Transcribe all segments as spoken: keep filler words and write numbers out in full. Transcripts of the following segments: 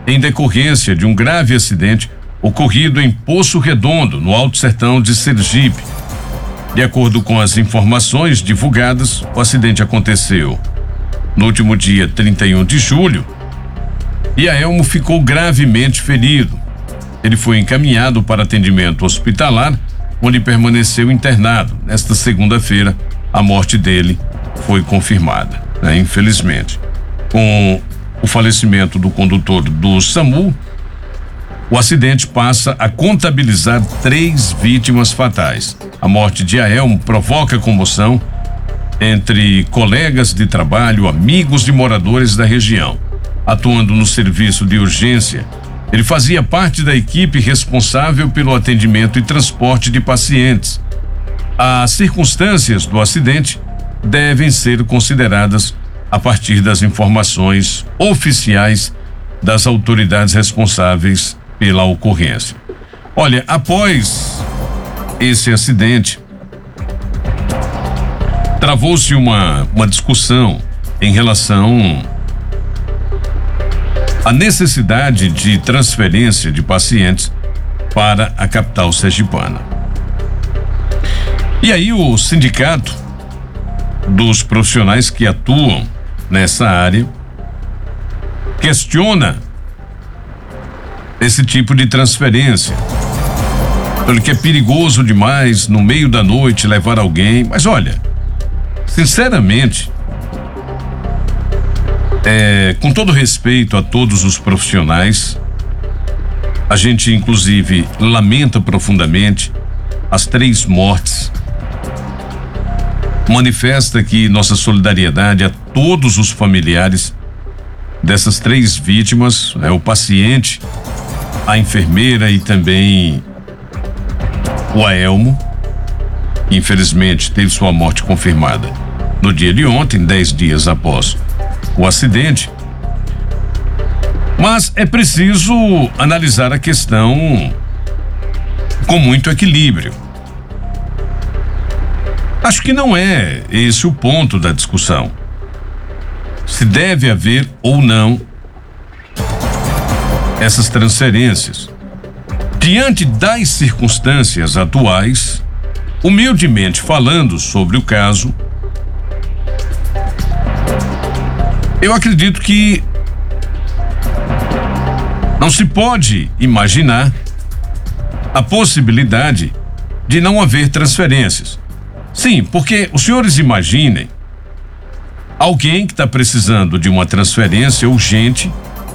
em decorrência de um grave acidente ocorrido em Poço Redondo, no Alto Sertão de Sergipe. De acordo com as informações divulgadas, o acidente aconteceu no último dia trinta e um de julho e Aelmo ficou gravemente ferido. Ele foi encaminhado para atendimento hospitalar, onde permaneceu internado. Nesta segunda-feira, a morte dele foi confirmada, né? Infelizmente. Com o falecimento do condutor do SAMU, o acidente passa a contabilizar três vítimas fatais. A morte de Aelmo provoca comoção entre colegas de trabalho, amigos de moradores da região. Atuando no serviço de urgência, ele fazia parte da equipe responsável pelo atendimento e transporte de pacientes. As circunstâncias do acidente devem ser consideradas a partir das informações oficiais das autoridades responsáveis pela ocorrência. Olha, após esse acidente, travou-se uma, uma discussão em relação à necessidade de transferência de pacientes para a capital sergipana. E aí o sindicato dos profissionais que atuam nessa área questiona esse tipo de transferência, porque é perigoso demais no meio da noite levar alguém. Mas olha, sinceramente, é, com todo respeito a todos os profissionais, a gente inclusive lamenta profundamente as três mortes. Manifesta aqui nossa solidariedade a todos os familiares dessas três vítimas, né? O paciente, a enfermeira e também o Aelmo, que infelizmente teve sua morte confirmada no dia de ontem, dez dias após o acidente. Mas é preciso analisar a questão com muito equilíbrio. Acho que não é esse o ponto da discussão. Se deve haver ou não essas transferências. Diante das circunstâncias atuais, humildemente falando sobre o caso, eu acredito que não se pode imaginar a possibilidade de não haver transferências. Sim, porque os senhores imaginem alguém que está precisando de uma transferência urgente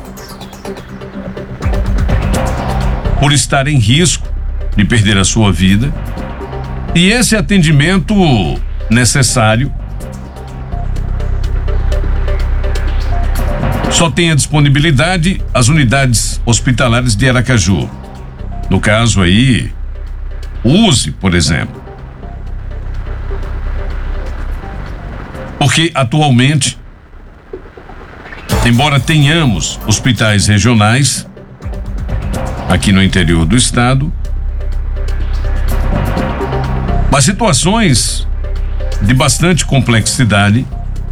por estar em risco de perder a sua vida, e esse atendimento necessário só tem a disponibilidade as unidades hospitalares de Aracaju. No caso aí, o U S E, por exemplo. Porque atualmente, embora tenhamos hospitais regionais aqui no interior do estado, mas situações de bastante complexidade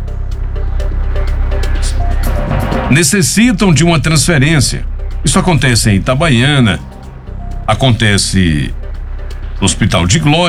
necessitam de uma transferência. Isso acontece em Itabaiana, acontece no Hospital de Glória.